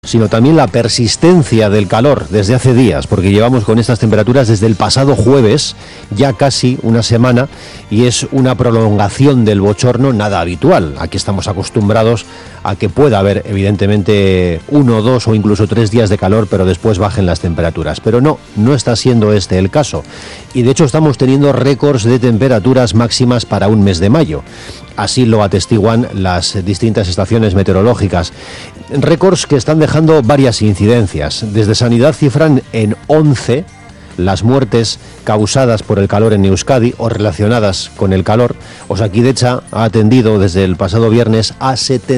sino también la persistencia del calor desde hace días, porque llevamos con estas temperaturas desde el pasado jueves, ya casi una semana, y es una prolongación del bochorno nada habitual. Aquí estamos acostumbrados a que pueda haber, evidentemente, 1, 2 o incluso 3 días de calor, pero después bajen las temperaturas. Pero no está siendo este el caso. Y de hecho estamos teniendo récords de temperaturas máximas para un mes de mayo. Así lo atestiguan las distintas estaciones meteorológicas. Récords que están dejando varias incidencias. Desde Sanidad cifran en 11 las muertes causadas por el calor en Euskadi o relacionadas con el calor. Osakidetza ha atendido desde el pasado viernes a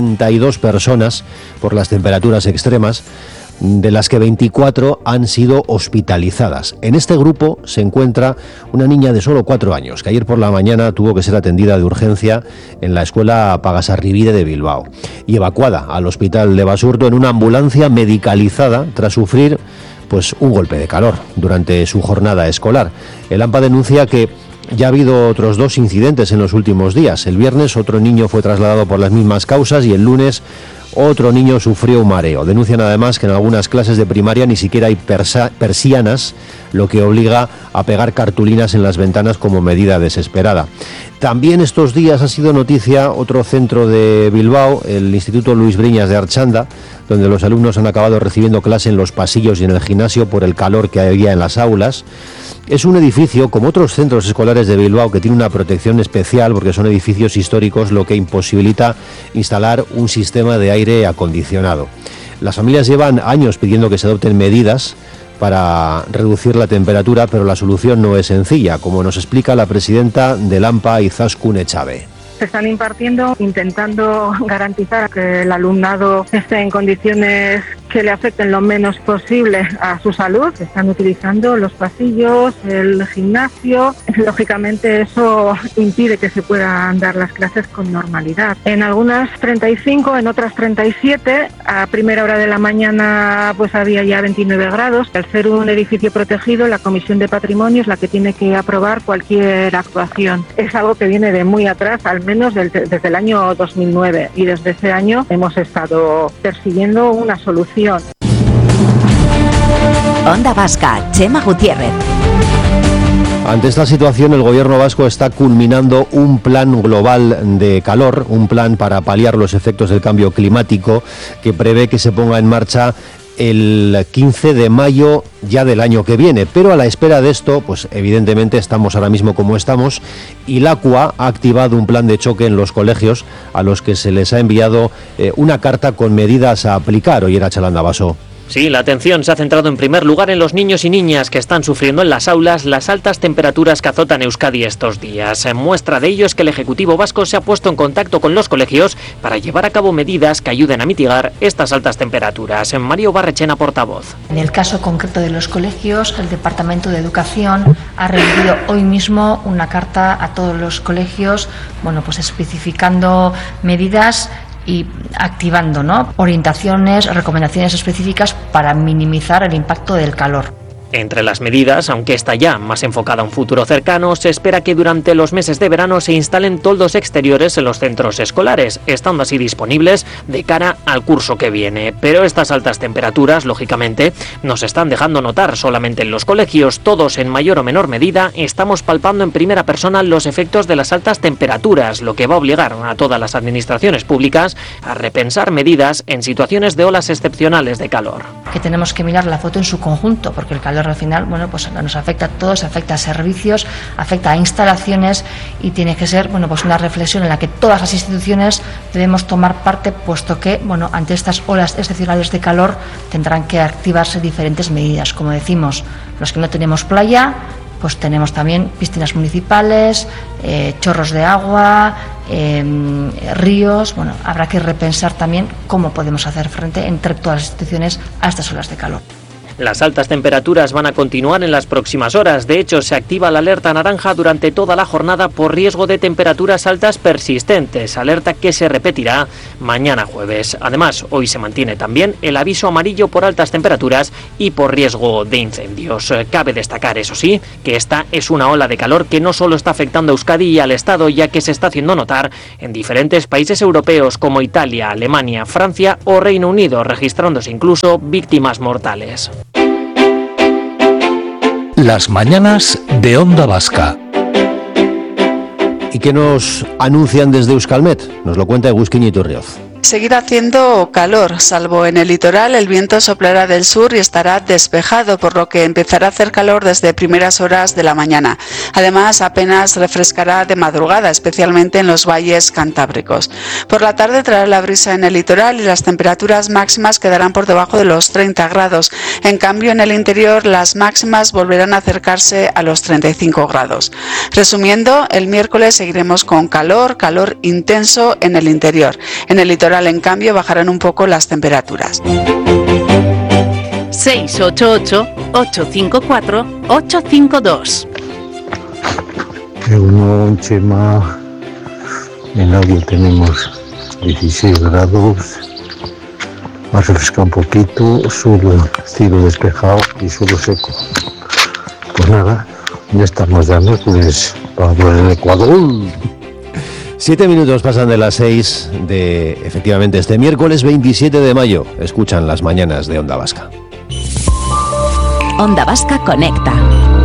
72 personas por las temperaturas extremas, de las que 24 han sido hospitalizadas. En este grupo se encuentra una niña de solo 4 años, que ayer por la mañana tuvo que ser atendida de urgencia en la escuela Pagasarribide de Bilbao y evacuada al hospital de Basurto en una ambulancia medicalizada tras sufrir un golpe de calor durante su jornada escolar. El AMPA denuncia que ya ha habido otros 2 incidentes en los últimos días. El viernes otro niño fue trasladado por las mismas causas y el lunes otro niño sufrió un mareo. Denuncian además que en algunas clases de primaria ni siquiera hay persianas, lo que obliga a pegar cartulinas en las ventanas como medida desesperada. También estos días ha sido noticia otro centro de Bilbao, el Instituto Luis Briñas de Archanda, donde los alumnos han acabado recibiendo clase en los pasillos y en el gimnasio por el calor que había en las aulas. Es un edificio, como otros centros escolares de Bilbao, que tiene una protección especial porque son edificios históricos, lo que imposibilita instalar un sistema de aire acondicionado. Las familias llevan años pidiendo que se adopten medidas para reducir la temperatura, pero la solución no es sencilla, como nos explica la presidenta del AMPA, Izaskun Echave. Se están impartiendo intentando garantizar que el alumnado esté en condiciones que le afecten lo menos posible a su salud. Se están utilizando los pasillos, el gimnasio. Lógicamente eso impide que se puedan dar las clases con normalidad. En algunas 35, en otras 37. A primera hora de la mañana había ya 29 grados. Al ser un edificio protegido, la Comisión de Patrimonio es la que tiene que aprobar cualquier actuación. Es algo que viene de muy atrás, al menos desde el año 2009. Y desde ese año hemos estado persiguiendo una solución. Onda Vasca, Chema Gutiérrez. Ante esta situación, el gobierno vasco está culminando un plan global de calor, un plan para paliar los efectos del cambio climático que prevé que se ponga en marcha el 15 de mayo ya del año que viene. Pero a la espera de esto, evidentemente estamos ahora mismo como estamos, y la ACUA ha activado un plan de choque en los colegios a los que se les ha enviado una carta con medidas a aplicar. Oye, Chalanda Baso. Sí, la atención se ha centrado en primer lugar en los niños y niñas que están sufriendo en las aulas las altas temperaturas que azotan Euskadi estos días. Muestra de ello es que el Ejecutivo vasco se ha puesto en contacto con los colegios para llevar a cabo medidas que ayuden a mitigar estas altas temperaturas. Mario Barrechena, portavoz. En el caso concreto de los colegios, el Departamento de Educación ha remitido hoy mismo una carta a todos los colegios, especificando medidas y activando orientaciones, recomendaciones específicas para minimizar el impacto del calor. Entre las medidas, aunque está ya más enfocada a un futuro cercano, se espera que durante los meses de verano se instalen toldos exteriores en los centros escolares, estando así disponibles de cara al curso que viene. Pero estas altas temperaturas, lógicamente, nos están dejando notar solamente en los colegios. Todos, en mayor o menor medida, estamos palpando en primera persona los efectos de las altas temperaturas, lo que va a obligar a todas las administraciones públicas a repensar medidas en situaciones de olas excepcionales de calor. Que tenemos que mirar la foto en su conjunto, porque el calor al final, nos afecta a todos, afecta a servicios, afecta a instalaciones y tiene que ser, una reflexión en la que todas las instituciones debemos tomar parte, puesto que, ante estas olas excepcionales de calor tendrán que activarse diferentes medidas. Como decimos, los que no tenemos playa, tenemos también piscinas municipales, chorros de agua, ríos. Habrá que repensar también cómo podemos hacer frente entre todas las instituciones a estas olas de calor. Las altas temperaturas van a continuar en las próximas horas. De hecho, se activa la alerta naranja durante toda la jornada por riesgo de temperaturas altas persistentes, alerta que se repetirá mañana jueves. Además, hoy se mantiene también el aviso amarillo por altas temperaturas y por riesgo de incendios. Cabe destacar, eso sí, que esta es una ola de calor que no solo está afectando a Euskadi y al Estado, ya que se está haciendo notar en diferentes países europeos como Italia, Alemania, Francia o Reino Unido, registrándose incluso víctimas mortales. Las mañanas de Onda Vasca. ¿Y qué nos anuncian desde Euskalmet? Nos lo cuenta Egusquiña Iturrioz. Seguirá haciendo calor, salvo en el litoral. El viento soplará del sur y estará despejado, por lo que empezará a hacer calor desde primeras horas de la mañana. Además, apenas refrescará de madrugada, especialmente en los valles cantábricos. Por la tarde traerá la brisa en el litoral y las temperaturas máximas quedarán por debajo de los 30 grados. En cambio, en el interior las máximas volverán a acercarse a los 35 grados. Resumiendo, el miércoles seguiremos con calor intenso en el interior. En el litoral, en cambio, bajarán un poco las temperaturas. 688-854-852. En Chema, en audio tenemos 16 grados, más refresca un poquito, solo cielo despejado y suelo seco. Pues nada, ya estamos dando pues para el Ecuador. 7 minutos pasan de las 6 de, efectivamente, este miércoles 27 de mayo. Escuchan las mañanas de Onda Vasca. Onda Vasca conecta.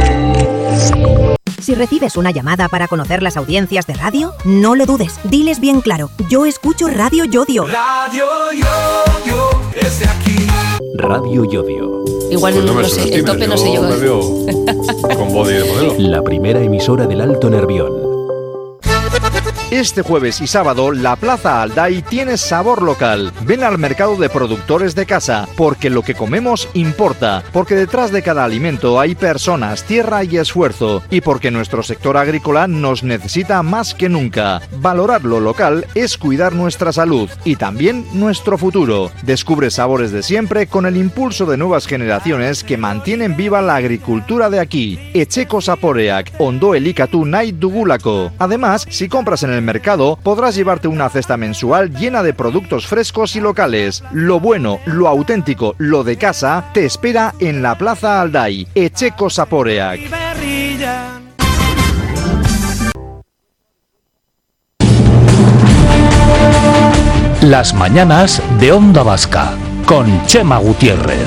Si recibes una llamada para conocer las audiencias de radio, no lo dudes. Diles bien claro: yo escucho Radio Yodio. Radio Yodio es de aquí. Radio Yodio. Igual pues no sé, el tope no sé yo. Me veo con body de modelo. La primera emisora del Alto Nervión. Este jueves y sábado, la Plaza Alday tiene sabor local. Ven al mercado de productores de casa, porque lo que comemos importa, porque detrás de cada alimento hay personas, tierra y esfuerzo, y porque nuestro sector agrícola nos necesita más que nunca. Valorar lo local es cuidar nuestra salud y también nuestro futuro. Descubre sabores de siempre con el impulso de nuevas generaciones que mantienen viva la agricultura de aquí. Etxeko Zaporeak, ondo elikatu nahi dugulako. Además, si compras en el mercado, podrás llevarte una cesta mensual llena de productos frescos y locales. Lo bueno, lo auténtico, lo de casa, te espera en la Plaza Alday. Etxeko Zaporeak. Las mañanas de Onda Vasca, con Chema Gutiérrez.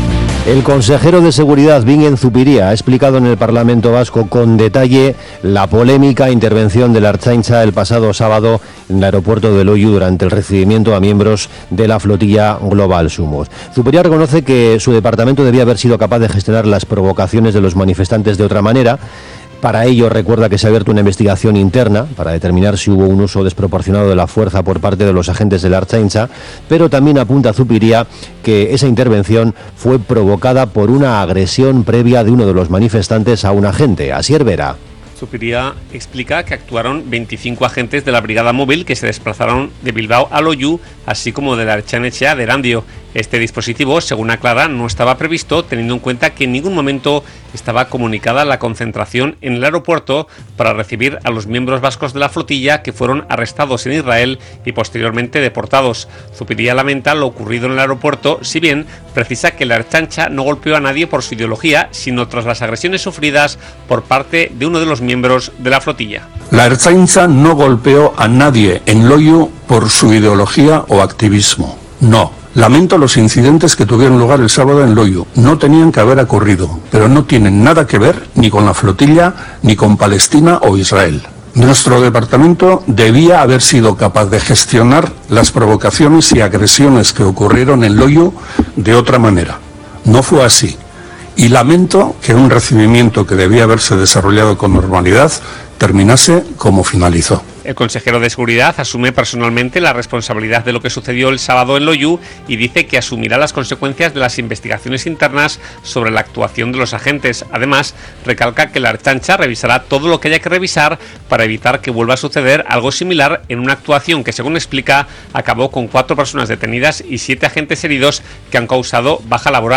El consejero de Seguridad, Bingen Zupiria, ha explicado en el Parlamento Vasco con detalle la polémica intervención de la Ertzaintza el pasado sábado en el aeropuerto de Loiu durante el recibimiento a miembros de la flotilla Global Sumos. Zupiria reconoce que su departamento debía haber sido capaz de gestionar las provocaciones de los manifestantes de otra manera. Para ello recuerda que se ha abierto una investigación interna para determinar si hubo un uso desproporcionado de la fuerza por parte de los agentes de la Ertzaintza, pero también apunta Zupiria que esa intervención fue provocada por una agresión previa de uno de los manifestantes a un agente, Asier Vera. Zupiria explica que actuaron 25 agentes de la brigada móvil que se desplazaron de Bilbao a Loiu, así como de la Ertzaintza de Erandio. Este dispositivo, según aclara, no estaba previsto, teniendo en cuenta que en ningún momento estaba comunicada la concentración en el aeropuerto para recibir a los miembros vascos de la flotilla que fueron arrestados en Israel y posteriormente deportados. Zupiria lamenta lo ocurrido en el aeropuerto, si bien precisa que la Ertzaintza no golpeó a nadie por su ideología, sino tras las agresiones sufridas por parte de uno de los miembros de la flotilla. La Ertzaintza no golpeó a nadie en Loiu por su ideología o activismo. No. Lamento los incidentes que tuvieron lugar el sábado en Loiu. No tenían que haber ocurrido, pero no tienen nada que ver ni con la flotilla, ni con Palestina o Israel. Nuestro departamento debía haber sido capaz de gestionar las provocaciones y agresiones que ocurrieron en Loiu de otra manera. No fue así. Y lamento que un recibimiento que debía haberse desarrollado con normalidad terminase como finalizó. El consejero de Seguridad asume personalmente la responsabilidad de lo que sucedió el sábado en Loiu y dice que asumirá las consecuencias de las investigaciones internas sobre la actuación de los agentes. Además, recalca que la Ertzaintza revisará todo lo que haya que revisar para evitar que vuelva a suceder algo similar en una actuación que, según explica, acabó con 4 personas detenidas y 7 agentes heridos que han causado baja laboral.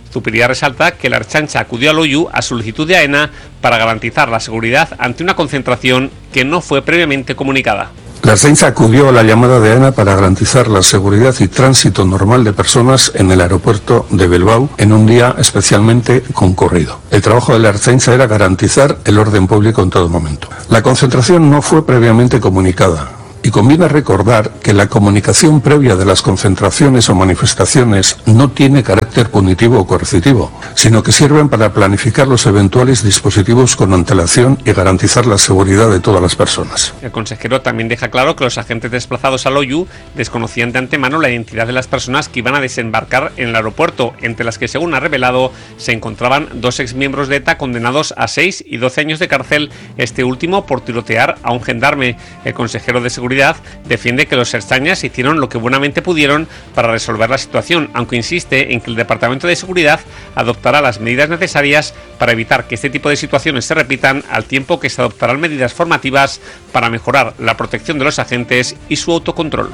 Zupiria resalta que la Ertzaintza acudió a Loiu a solicitud de AENA para garantizar la seguridad ante una concentración que no fue previamente comunicada. La Ertzaintza acudió a la llamada de AENA para garantizar la seguridad y tránsito normal de personas en el aeropuerto de Bilbao en un día especialmente concurrido. El trabajo de la Ertzaintza era garantizar el orden público en todo momento. La concentración no fue previamente comunicada. Y conviene recordar que la comunicación previa de las concentraciones o manifestaciones no tiene carácter punitivo o coercitivo, sino que sirven para planificar los eventuales dispositivos con antelación y garantizar la seguridad de todas las personas. El consejero también deja claro que los agentes desplazados a Loiu desconocían de antemano la identidad de las personas que iban a desembarcar en el aeropuerto, entre las que, según ha revelado, se encontraban 2 exmiembros de ETA condenados a 6 y 12 años de cárcel, este último por tirotear a un gendarme. El consejero de Seguridad defiende que los ertzainas hicieron lo que buenamente pudieron para resolver la situación, aunque insiste en que el Departamento de Seguridad adoptará las medidas necesarias para evitar que este tipo de situaciones se repitan, al tiempo que se adoptarán medidas formativas para mejorar la protección de los agentes y su autocontrol.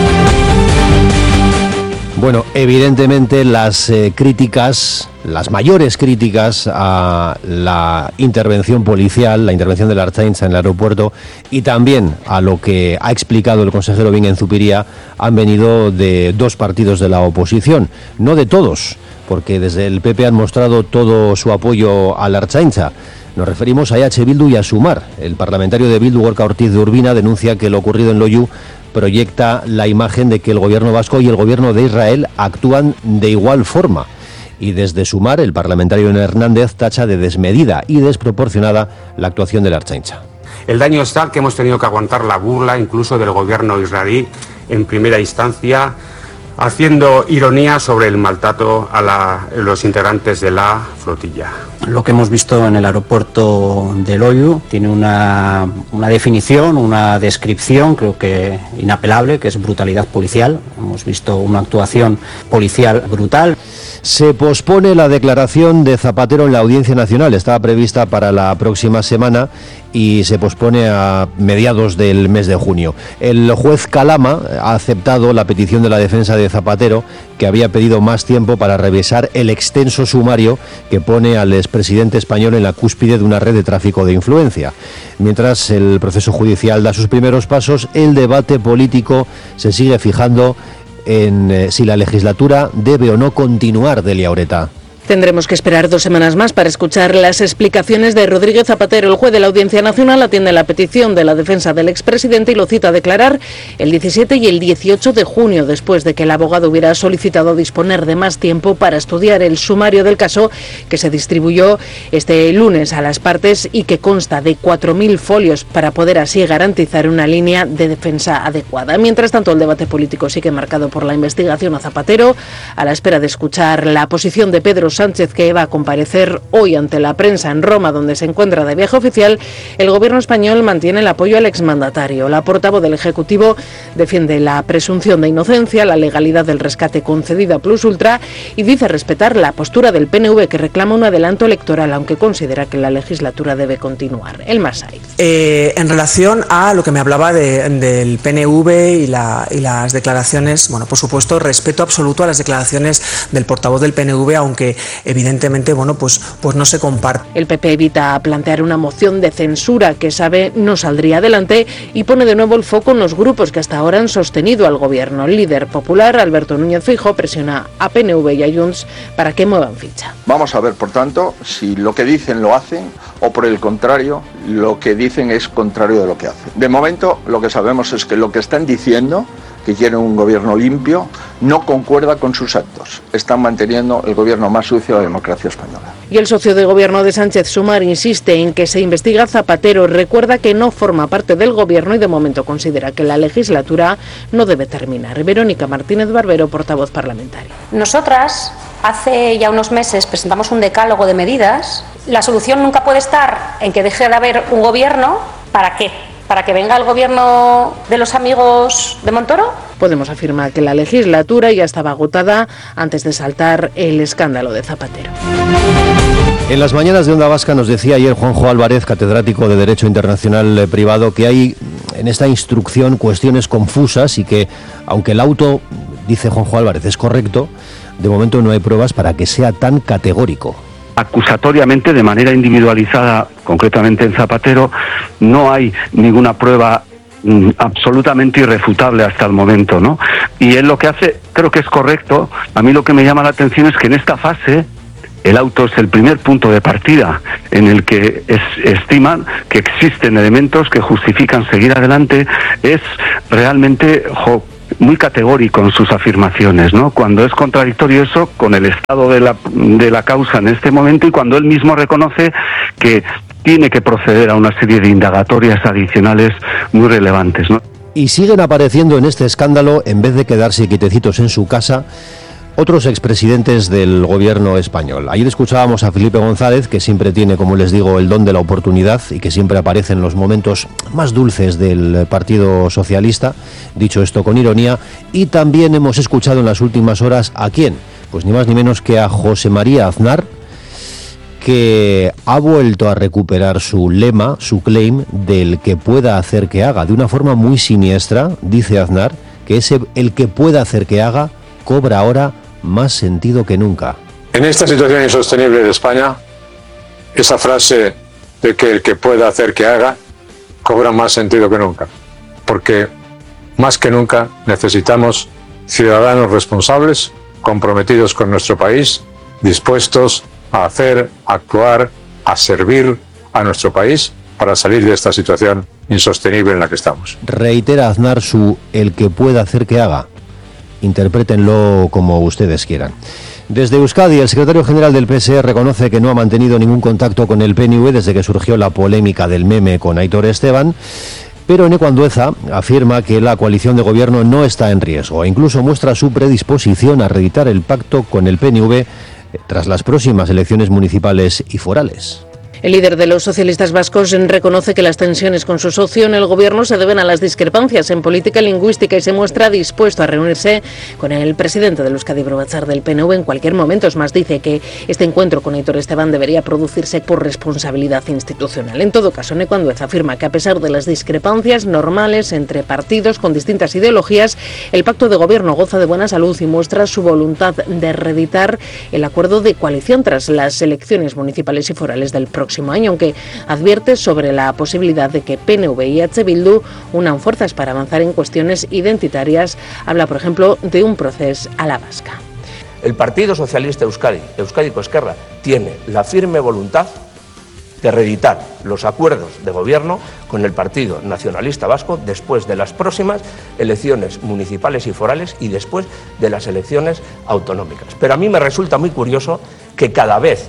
Bueno, evidentemente las críticas, las mayores críticas a la intervención policial, la intervención de la Ertzaintza en el aeropuerto y también a lo que ha explicado el consejero Bingen Zupiria han venido de 2 partidos de la oposición, no de todos, porque desde el PP han mostrado todo su apoyo a la Ertzaintza. Nos referimos a EH Bildu y a Sumar. El parlamentario de Bildu, Gorka Ortiz de Urbina, denuncia que lo ocurrido en Loiu proyecta la imagen de que el gobierno vasco y el gobierno de Israel actúan de igual forma. Y desde Sumar, el parlamentario Hernández tacha de desmedida y desproporcionada la actuación de la Ertzaintza. El daño es tal que hemos tenido que aguantar la burla incluso del gobierno israelí en primera instancia, haciendo ironía sobre el maltrato a los integrantes de la flotilla. Lo que hemos visto en el aeropuerto de Loiu tiene una definición, una descripción, creo que inapelable, que es brutalidad policial. Hemos visto una actuación policial brutal. Se pospone la declaración de Zapatero en la Audiencia Nacional. Estaba prevista para la próxima semana y se pospone a mediados del mes de junio. El juez Calama ha aceptado la petición de la defensa de Zapatero, que había pedido más tiempo para revisar el extenso sumario que pone al expresidente español en la cúspide de una red de tráfico de influencia. Mientras el proceso judicial da sus primeros pasos, el debate político se sigue fijando en si la legislatura debe o no continuar, Delia Oreta. Tendremos que esperar 2 semanas más para escuchar las explicaciones de Rodríguez Zapatero. El juez de la Audiencia Nacional atiende la petición de la defensa del expresidente y lo cita a declarar el 17 y el 18 de junio, después de que el abogado hubiera solicitado disponer de más tiempo para estudiar el sumario del caso, que se distribuyó este lunes a las partes y que consta de 4.000 folios para poder así garantizar una línea de defensa adecuada. Mientras tanto, el debate político sigue marcado por la investigación a Zapatero, a la espera de escuchar la posición de Pedro Sánchez, que va a comparecer hoy ante la prensa en Roma, donde se encuentra de viaje oficial. El gobierno español mantiene el apoyo al exmandatario. La portavoz del Ejecutivo defiende la presunción de inocencia, la legalidad del rescate concedida a Plus Ultra y dice respetar la postura del PNV, que reclama un adelanto electoral, aunque considera que la legislatura debe continuar. El Masaiz. En relación a lo que me hablaba del PNV y las declaraciones, bueno, por supuesto, respeto absoluto a las declaraciones del portavoz del PNV, aunque evidentemente, bueno, pues no se comparte. El PP evita plantear una moción de censura que sabe no saldría adelante y pone de nuevo el foco en los grupos que hasta ahora han sostenido al gobierno. El líder popular, Alberto Núñez Feijóo, presiona a PNV y a Junts para que muevan ficha. Vamos a ver, por tanto, si lo que dicen lo hacen o por el contrario, lo que dicen es contrario de lo que hacen. De momento, lo que sabemos es que lo que están diciendo, que quieren un gobierno limpio, no concuerda con sus actos. Están manteniendo el gobierno más sucio de la democracia española. Y el socio de gobierno de Sánchez, Sumar, insiste en que se investiga a Zapatero. Recuerda que no forma parte del gobierno y de momento considera que la legislatura no debe terminar. Verónica Martínez Barbero, portavoz parlamentaria. Nosotras, hace ya unos meses, presentamos un decálogo de medidas. La solución nunca puede estar en que deje de haber un gobierno. ¿Para qué? ¿Para que venga el gobierno de los amigos de Montoro? Podemos afirmar que la legislatura ya estaba agotada antes de saltar el escándalo de Zapatero. En las mañanas de Onda Vasca nos decía ayer Juanjo Álvarez, catedrático de Derecho Internacional Privado, que hay en esta instrucción cuestiones confusas y que, aunque el auto, dice Juanjo Álvarez, es correcto, de momento no hay pruebas para que sea tan categórico. Acusatoriamente, de manera individualizada, concretamente en Zapatero, no hay ninguna prueba absolutamente irrefutable hasta el momento, ¿no? Y él lo que hace, creo que es correcto. A mí lo que me llama la atención es que en esta fase el auto es el primer punto de partida en el que estiman que existen elementos que justifican seguir adelante. Es realmente muy categórico en sus afirmaciones, ¿no? Cuando es contradictorio eso con el estado de la causa en este momento, y cuando él mismo reconoce que tiene que proceder a una serie de indagatorias adicionales muy relevantes, ¿no? Y siguen apareciendo en este escándalo, en vez de quedarse quietecitos en su casa, otros expresidentes del gobierno español. Ayer escuchábamos a Felipe González, que siempre tiene, como les digo, el don de la oportunidad y que siempre aparece en los momentos más dulces del Partido Socialista, dicho esto con ironía, y también hemos escuchado en las últimas horas ¿a quién? Pues ni más ni menos que a José María Aznar, que ha vuelto a recuperar su lema, su claim del que pueda hacer que haga, de una forma muy siniestra. Dice Aznar que el que pueda hacer que haga cobra ahora más sentido que nunca. En esta situación insostenible de España, esa frase de que el que pueda hacer que haga cobra más sentido que nunca, porque más que nunca necesitamos ciudadanos responsables, comprometidos con nuestro país, dispuestos a hacer, a actuar, a servir a nuestro país para salir de esta situación insostenible en la que estamos. Reitera Aznar el que pueda hacer que haga. Interprétenlo como ustedes quieran. Desde Euskadi, el secretario general del PSE reconoce que no ha mantenido ningún contacto con el PNV desde que surgió la polémica del meme con Aitor Esteban, pero Eneko Andueza afirma que la coalición de gobierno no está en riesgo e incluso muestra su predisposición a reeditar el pacto con el PNV tras las próximas elecciones municipales y forales. El líder de los socialistas vascos reconoce que las tensiones con su socio en el gobierno se deben a las discrepancias en política lingüística y se muestra dispuesto a reunirse con el presidente del Euskadi Buru Batzar del PNV en cualquier momento. Es más, dice que este encuentro con Aitor Esteban debería producirse por responsabilidad institucional. En todo caso, Eneko Andueza afirma que a pesar de las discrepancias normales entre partidos con distintas ideologías, el pacto de gobierno goza de buena salud y muestra su voluntad de reeditar el acuerdo de coalición tras las elecciones municipales y forales del próximo año, aunque advierte sobre la posibilidad de que PNV y EH Bildu unan fuerzas para avanzar en cuestiones identitarias. Habla, por ejemplo, de un proceso a la vasca. El Partido Socialista Euskadiko Ezkerra, tiene la firme voluntad de reeditar los acuerdos de gobierno con el Partido Nacionalista Vasco después de las próximas elecciones municipales y forales y después de las elecciones autonómicas. Pero a mí me resulta muy curioso que cada vez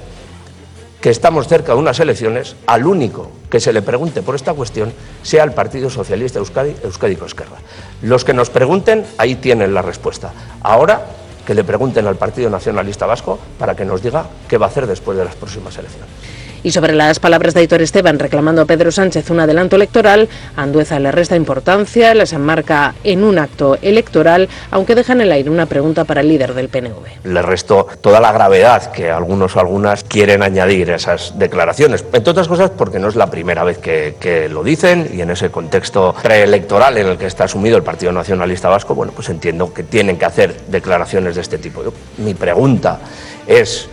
que estamos cerca de unas elecciones, al único que se le pregunte por esta cuestión sea el Partido Socialista Euskadiko Ezkerra. Los que nos pregunten, ahí tienen la respuesta. Ahora que le pregunten al Partido Nacionalista Vasco para que nos diga qué va a hacer después de las próximas elecciones. Y sobre las palabras de Aitor Esteban reclamando a Pedro Sánchez un adelanto electoral, Andueza le resta importancia, las enmarca en un acto electoral, aunque deja en el aire una pregunta para el líder del PNV. Le resto toda la gravedad que algunos o algunas quieren añadir a esas declaraciones, entre otras cosas porque no es la primera vez que lo dicen, y en ese contexto preelectoral en el que está sumido el Partido Nacionalista Vasco, bueno, pues entiendo que tienen que hacer declaraciones de este tipo. Mi pregunta es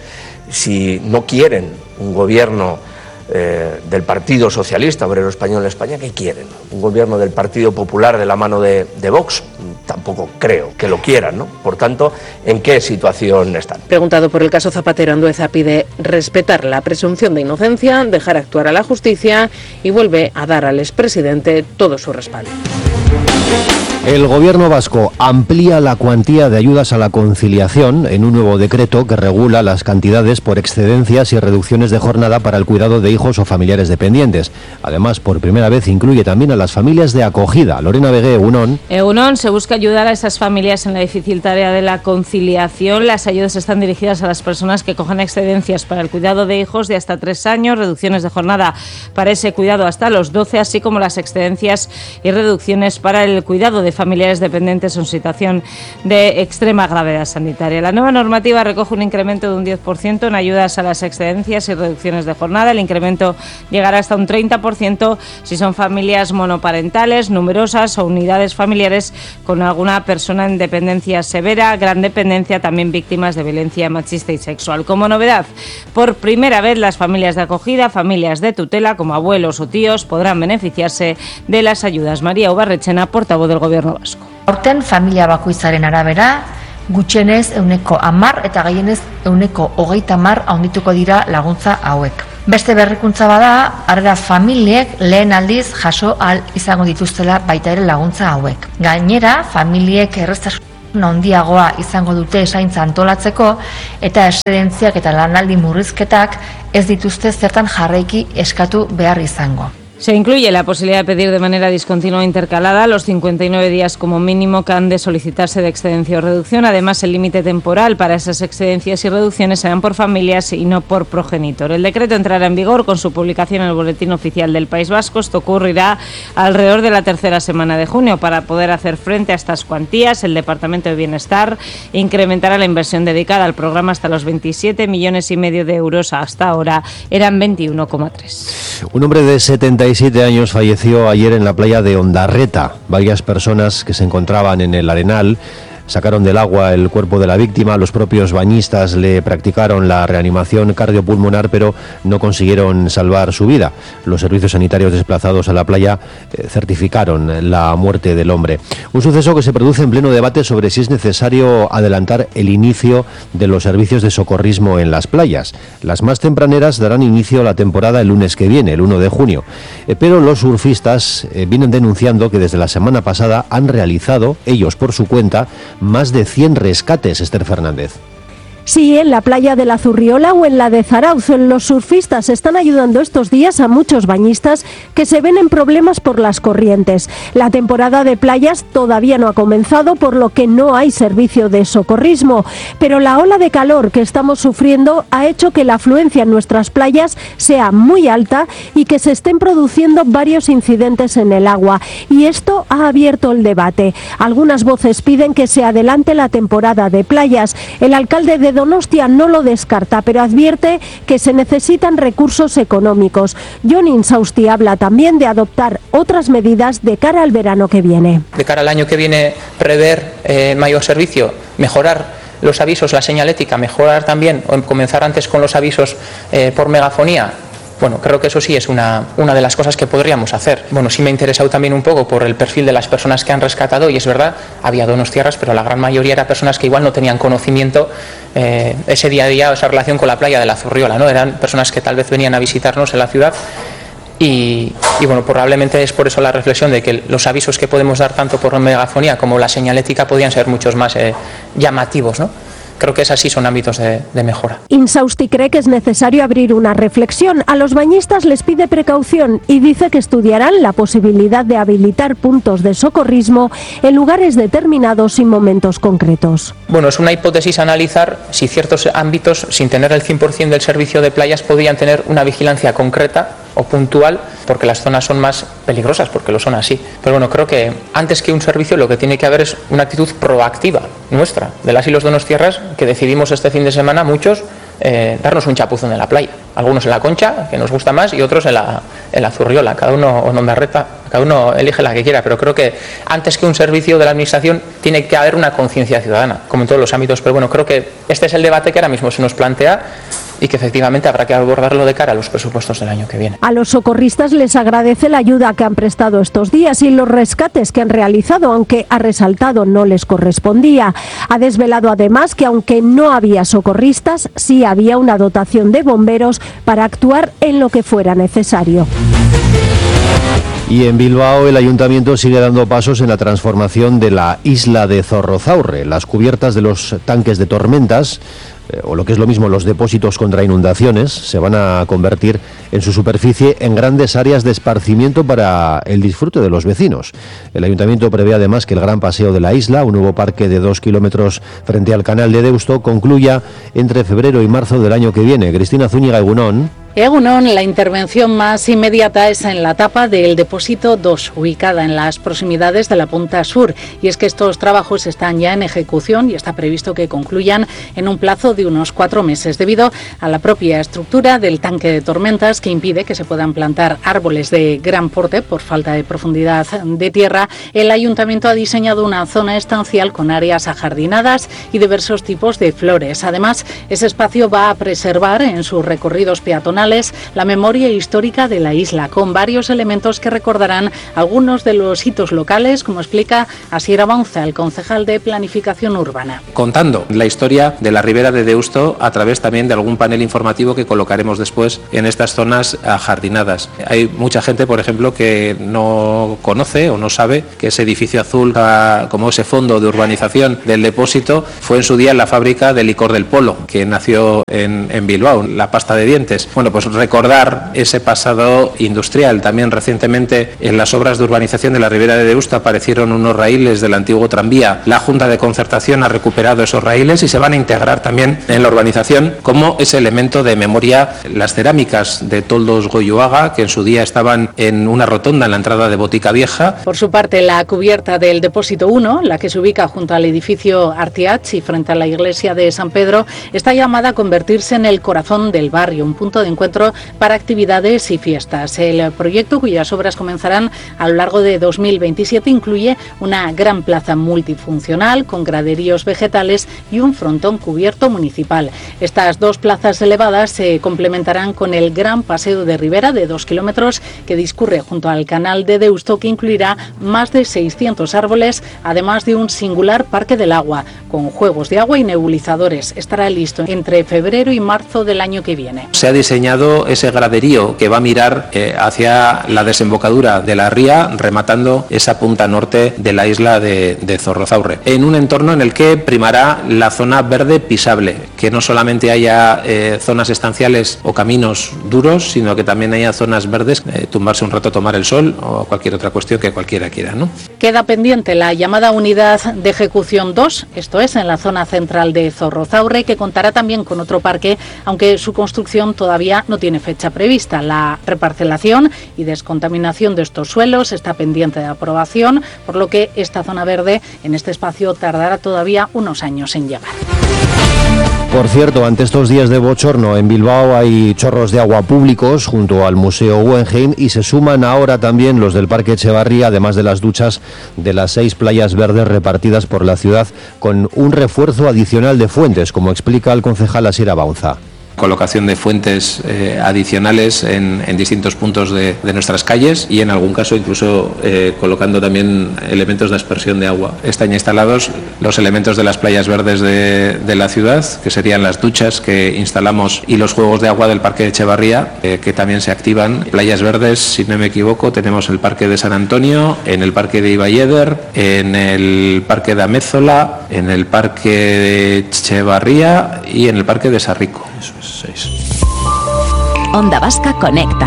si no quieren un gobierno del Partido Socialista Obrero Español en España, ¿qué quieren? ¿Un gobierno del Partido Popular de la mano de Vox? Tampoco creo que lo quieran, ¿no? Por tanto, ¿en qué situación están? Preguntado por el caso Zapatero, Andueza pide respetar la presunción de inocencia, dejar actuar a la justicia y vuelve a dar al expresidente todo su respaldo. El gobierno vasco amplía la cuantía de ayudas a la conciliación en un nuevo decreto que regula las cantidades por excedencias y reducciones de jornada para el cuidado de hijos o familiares dependientes. Además, por primera vez incluye también a las familias de acogida. Lorena Vegué, Egunon. Egunon, se busca ayudar a esas familias en la difícil tarea de la conciliación. Las ayudas están dirigidas a las personas que cogen excedencias para el cuidado de hijos de hasta 3 años, reducciones de jornada para ese cuidado hasta los 12, así como las excedencias y reducciones para el cuidado de familiares dependientes en situación de extrema gravedad sanitaria. La nueva normativa recoge un incremento de un 10% en ayudas a las excedencias y reducciones de jornada. El incremento llegará hasta un 30% si son familias monoparentales, numerosas o unidades familiares con alguna persona en dependencia severa, gran dependencia, también víctimas de violencia machista y sexual. Como novedad, por primera vez las familias de acogida, familias de tutela como abuelos o tíos podrán beneficiarse de las ayudas. María Ubarretxena, portavoz del Gobierno vasco. Aurten familia bakoitzaren arabera, gutxienez 10% eta gehienez 20% handituko dira laguntza hauek. Beste berrikuntza bada, harrera familiek lehen aldiz jaso ahal izango dituztela baita ere laguntza hauek. Gainera, familiek erreztasun handiagoa izango dute zaintza antolatzeko eta eszedentziak eta lanaldi murrizketak ez dituzte zertan jarraiki eskatu behar izango. Se incluye la posibilidad de pedir de manera discontinua o intercalada los 59 días como mínimo que han de solicitarse de excedencia o reducción. Además, el límite temporal para esas excedencias y reducciones serán por familias y no por progenitor. El decreto entrará en vigor con su publicación en el Boletín Oficial del País Vasco. Esto ocurrirá alrededor de la tercera semana de junio. Para poder hacer frente a estas cuantías, el Departamento de Bienestar incrementará la inversión dedicada al programa hasta los 27,5 millones de euros. Hasta ahora eran 21,3. Un hombre de 77 años falleció ayer en la playa de Ondarreta. Varias personas que se encontraban en el arenal sacaron del agua el cuerpo de la víctima. Los propios bañistas le practicaron la reanimación cardiopulmonar, pero no consiguieron salvar su vida. Los servicios sanitarios desplazados a la playa certificaron la muerte del hombre. Un suceso que se produce en pleno debate sobre si es necesario adelantar el inicio de los servicios de socorrismo en las playas. Las más tempraneras darán inicio a la temporada el lunes que viene, el 1 de junio. Pero los surfistas vienen denunciando que desde la semana pasada han realizado, ellos por su cuenta, más de 100 rescates, Esther Fernández. Sí, en la playa de la Zurriola o en la de Zarauz, los surfistas están ayudando estos días a muchos bañistas que se ven en problemas por las corrientes. La temporada de playas todavía no ha comenzado, por lo que no hay servicio de socorrismo, pero la ola de calor que estamos sufriendo ha hecho que la afluencia en nuestras playas sea muy alta y que se estén produciendo varios incidentes en el agua, y esto ha abierto el debate. Algunas voces piden que se adelante la temporada de playas. El alcalde de Donostia no lo descarta, pero advierte que se necesitan recursos económicos. Jon Insausti habla también de adoptar otras medidas de cara al verano que viene. De cara al año que viene, prever mayor servicio, mejorar los avisos, la señalética, mejorar también o comenzar antes con los avisos por megafonía. Bueno, creo que eso sí es una de las cosas que podríamos hacer. Bueno, sí me ha interesado también un poco por el perfil de las personas que han rescatado, y es verdad, había donostiarras, pero la gran mayoría eran personas que igual no tenían conocimiento ese día a día, esa relación con la playa de la Zurriola, ¿no? Eran personas que tal vez venían a visitarnos en la ciudad y bueno, probablemente es por eso la reflexión de que los avisos que podemos dar tanto por megafonía como la señalética podían ser muchos más llamativos, ¿no? Creo que esas sí son ámbitos de mejora. Insausti cree que es necesario abrir una reflexión. A los bañistas les pide precaución y dice que estudiarán la posibilidad de habilitar puntos de socorrismo en lugares determinados y momentos concretos. Bueno, es una hipótesis analizar si ciertos ámbitos, sin tener el 100% del servicio de playas, podrían tener una vigilancia concreta o puntual, porque las zonas son más peligrosas, porque lo son así. Pero bueno, creo que antes que un servicio lo que tiene que haber es una actitud proactiva nuestra, de las y los donostiarras, que decidimos este fin de semana, muchos, darnos un chapuzón en la playa. Algunos en la Concha, que nos gusta más, y otros en la Zurriola, cada uno, o en Ondarreta, cada uno elige la que quiera, pero creo que antes que un servicio de la administración tiene que haber una conciencia ciudadana, como en todos los ámbitos. Pero bueno, creo que este es el debate que ahora mismo se nos plantea y que efectivamente habrá que abordarlo de cara a los presupuestos del año que viene. A los socorristas les agradece la ayuda que han prestado estos días y los rescates que han realizado, aunque ha resaltado no les correspondía. Ha desvelado además que aunque no había socorristas, sí había una dotación de bomberos para actuar en lo que fuera necesario. Y en Bilbao el ayuntamiento sigue dando pasos en la transformación de la isla de Zorrozaurre. Las cubiertas de los tanques de tormentas, o lo que es lo mismo los depósitos contra inundaciones, se van a convertir en su superficie en grandes áreas de esparcimiento para el disfrute de los vecinos. El ayuntamiento prevé además que el gran paseo de la isla, un nuevo parque de 2 kilómetros frente al canal de Deusto, concluya entre febrero y marzo del año que viene. Cristina Zúñiga, egunon. Egunon, la intervención más inmediata es en la etapa del Depósito 2, ubicada en las proximidades de la Punta Sur. Y es que estos trabajos están ya en ejecución y está previsto que concluyan en un plazo de unos 4 meses, debido a la propia estructura del tanque de tormentas, que impide que se puedan plantar árboles de gran porte por falta de profundidad de tierra. El Ayuntamiento ha diseñado una zona estancial con áreas ajardinadas y diversos tipos de flores. Además, ese espacio va a preservar en sus recorridos peatonales la memoria histórica de la isla, con varios elementos que recordarán algunos de los hitos locales, como explica Asier Abaunza, el concejal de Planificación Urbana. Contando la historia de la Ribera de Deusto a través también de algún panel informativo que colocaremos después en estas zonas ajardinadas. Hay mucha gente, por ejemplo, que no conoce o no sabe que ese edificio azul, como ese fondo de urbanización del Depósito, fue en su día la fábrica de licor del Polo, que nació en Bilbao, la pasta de dientes. Bueno, pues recordar ese pasado industrial. También recientemente en las obras de urbanización de la Ribera de Deusto aparecieron unos raíles del antiguo tranvía. La Junta de Concertación ha recuperado esos raíles y se van a integrar también en la urbanización como ese elemento de memoria las cerámicas de Toldos Goyoaga, que en su día estaban en una rotonda en la entrada de Botica Vieja. Por su parte, la cubierta del Depósito 1, la que se ubica junto al edificio Artiach y frente a la iglesia de San Pedro, está llamada a convertirse en el corazón del barrio, un punto de encuentro para actividades y fiestas. El proyecto, cuyas obras comenzarán a lo largo de 2027, incluye una gran plaza multifuncional con graderíos vegetales y un frontón cubierto municipal. Estas dos plazas elevadas se complementarán con el gran paseo de Ribera de 2 kilómetros que discurre junto al canal de Deusto, que incluirá más de 600 árboles, además de un singular parque del agua con juegos de agua y nebulizadores. Estará listo entre febrero y marzo del año que viene. Se ha diseñado ese graderío que va a mirar hacia la desembocadura de la ría, rematando esa punta norte de la isla de Zorrozaurre, en un entorno en el que primará la zona verde pisable, que no solamente haya zonas estanciales o caminos duros, sino que también haya zonas verdes, tumbarse un rato a tomar el sol o cualquier otra cuestión que cualquiera quiera, ¿no? Queda pendiente la llamada Unidad de Ejecución 2, esto es en la zona central de Zorrozaurre, que contará también con otro parque, aunque su construcción todavía no tiene fecha prevista. La reparcelación y descontaminación de estos suelos está pendiente de aprobación, por lo que esta zona verde en este espacio tardará todavía unos años en llegar. Por cierto, ante estos días de bochorno, en Bilbao hay chorros de agua públicos junto al Museo Guggenheim y se suman ahora también los del Parque Echevarría, además de las duchas de las 6 playas verdes repartidas por la ciudad, con un refuerzo adicional de fuentes, como explica el concejal Asier Abaunza. Colocación de fuentes adicionales en distintos puntos de nuestras calles y en algún caso incluso colocando también elementos de aspersión de agua. Están instalados los elementos de las playas verdes de la ciudad, que serían las duchas que instalamos, y los juegos de agua del Parque de Echevarría, que también se activan. Playas verdes, si no me equivoco, tenemos el Parque de San Antonio, en el Parque de Ibaieder, en el Parque de Amézola, en el Parque de Echevarría y en el Parque de Sarrico. Eso es 6. Onda Vasca conecta.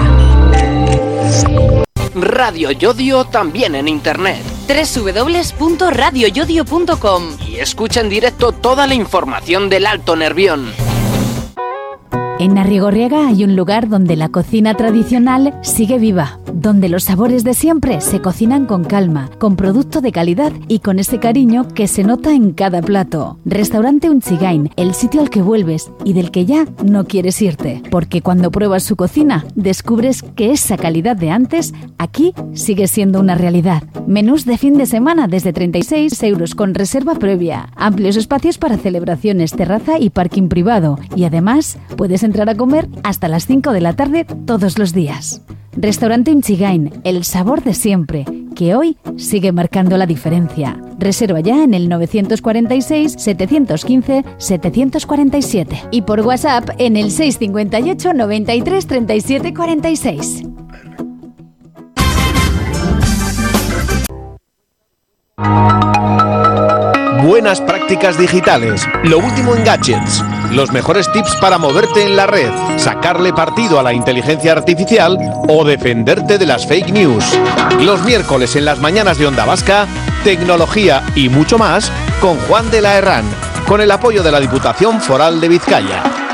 Radio Yodio también en internet. www.radioyodio.com. Y escucha en directo toda la información del Alto Nervión. En Arrigorriaga hay un lugar donde la cocina tradicional sigue viva, donde los sabores de siempre se cocinan con calma, con producto de calidad y con ese cariño que se nota en cada plato. Restaurante Unchigain, el sitio al que vuelves y del que ya no quieres irte, porque cuando pruebas su cocina descubres que esa calidad de antes aquí sigue siendo una realidad. Menús de fin de semana desde 36 euros con reserva previa, amplios espacios para celebraciones, terraza y parking privado, y además puedes entrar a comer hasta las 5 de la tarde todos los días. Restaurante Unchigain, el sabor de siempre, que hoy sigue marcando la diferencia. Reserva ya en el 946-715-747 y por WhatsApp en el 658 93 37 46. Buenas prácticas digitales, lo último en gadgets, los mejores tips para moverte en la red, sacarle partido a la inteligencia artificial o defenderte de las fake news. Los miércoles en las mañanas de Onda Vasca, tecnología y mucho más con Juan de la Herrán, con el apoyo de la Diputación Foral de Vizcaya.